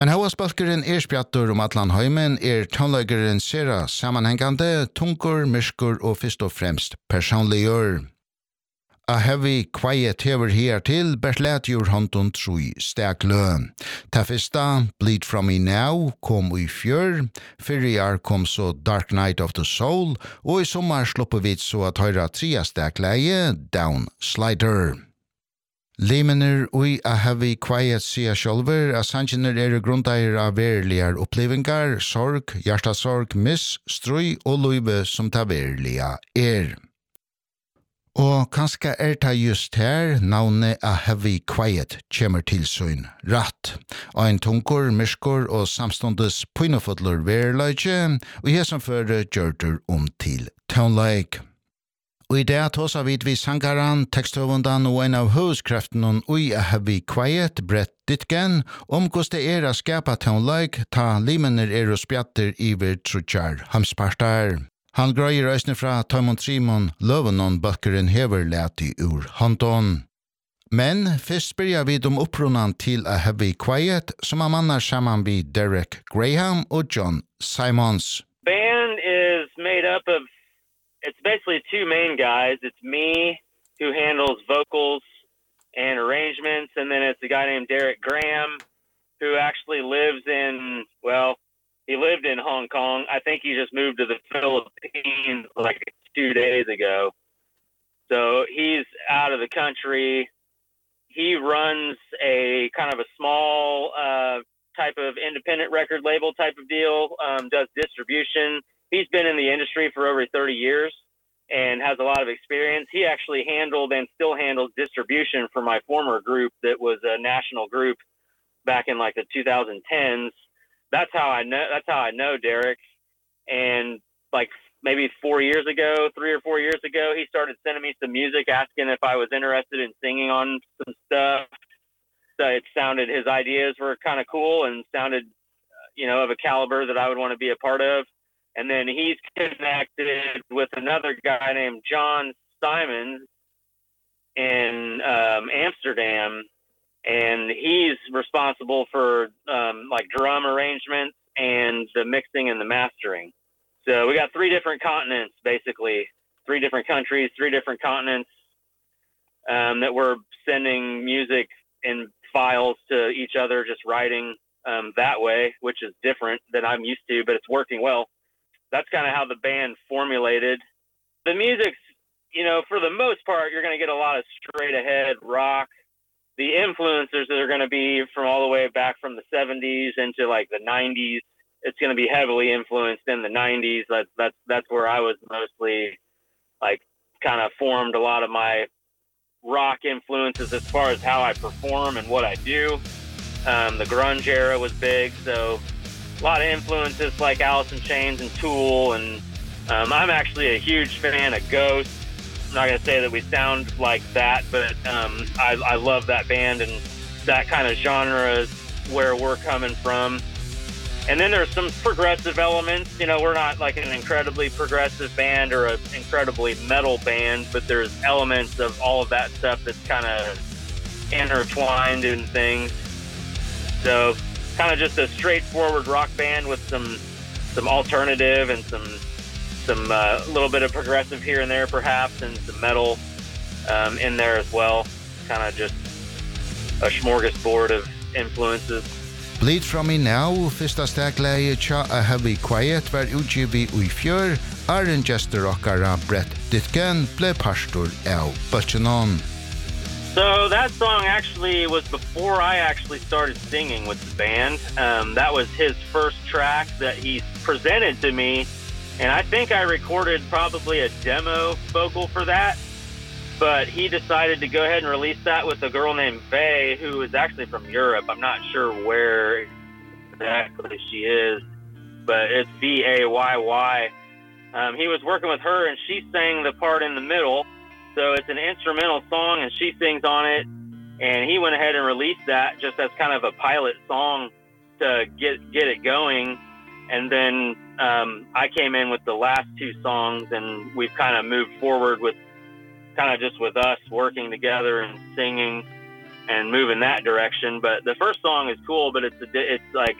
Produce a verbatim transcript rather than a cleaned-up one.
En høyspalkeren er spjattur om Atlan Heimen er tonleggeren sera sammanhengande, tungur, myrskur og fyrst og fremst personligur. A Heavy Quiet hever her til Bertlet jur håndun trui steklø. Ta fyrsta, Bleed From Me Now, kom i fjør, fyrriar kom så Dark Night of the Soul, og i sommar slupper vi så at høyra tria stekleie, Down Slider. Limener ui A Heavy Quiet sia sjolver, a sangener er grundeier av verligar opplevingar, sorg, hjertasorg, miss, strui og luive som ta verliga er. Og kanskje er det just her navnet A Heavy Quiet kommer til søyn ratt. Og en tungur, myrskur og samståndes pynefodler verleidje, og her som fører gjørter om til tonleik. Og i det tåsa vid vi sangaran, teksthøvundan og en av høyskreften ui A Heavy Quiet, Brett Ditgen, om hvordan det er å skapa tonleik, ta limener er og spjatter iver trutjar hamspartar. Han grøyer øsne fra Taimon Trimon, løvenon bøkkeren hever leti ur håndon. Men først spør jeg vid om opprunan til A Heavy Quiet, som er mannar saman vid Derek Graham og John Simons. Band is made up of, it's basically two main guys. It's me, who handles vocals and arrangements, and then it's a guy named Derek Graham, who actually lives in, well, he lived in Hong Kong. I think he just moved to the Philippines like two days ago. So he's out of the country. He runs a kind of a small uh, type of independent record label type of deal, um, does distribution. He's been in the industry for over thirty years and has a lot of experience. He actually handled and still handles distribution for my former group that was a national group back in like the twenty tens. That's how I know that's how I know Derek. And like maybe four years ago, three or four years ago, he started sending me some music asking if I was interested in singing on some stuff. So it sounded, his ideas were kind of cool and sounded, you know, of a caliber that I would want to be a part of. And then he's connected with another guy named John Simons in um Amsterdam. And he's responsible for um like drum arrangements and the mixing and the mastering. So we got three different continents basically, three different countries, three different continents um that we're sending music in files to each other, just writing um that way, which is different than I'm used to, but it's working well. That's kind of how the band formulated. The music's, you know, for the most part you're going to get a lot of straight ahead rock. The influencers that are going to be from all the way back from the seventies into like the nineties. It's going to be heavily influenced in the nineties. That's that's that's where I was mostly like kind of formed a lot of my rock influences as far as how I perform and what I do. Um the grunge era was big, so a lot of influences like Alice in Chains and Tool, and um I'm actually a huge fan of Ghost. I'm not going to say that we sound like that, but um I I love that band, and that kind of genre is where we're coming from. And then there's some progressive elements. You know, we're not like an incredibly progressive band or an incredibly metal band, but there's elements of all of that stuff that's kind of intertwined in things. So kind of just a straightforward rock band with some some alternative and some some uh, little bit of progressive here and there perhaps, and some metal um in there as well. Kind of just a smorgasbord of influences. Bleed From Me Now, fyrsta stegleie tja A Heavy Quiet var utgivet i fjør, Aaron Jester okkara Brett Ditgen ble pastor av bøtjenon. So that song actually was before I actually started singing with the band. Um, that was his first track that he presented to me, and I think I recorded probably a demo vocal for that. But he decided to go ahead and release that with a girl named Vay, who is actually from Europe. I'm not sure where exactly she is, but it's V A Y Y. Um, he was working with her, and she sang the part in the middle. So it's an instrumental song, and she sings on it. And he went ahead and released that just as kind of a pilot song to get get it going. And then um, I came in with the last two songs, and we've kind of moved forward with kind of just with us working together and singing and move in that direction. But the first song is cool, but it's a, it's like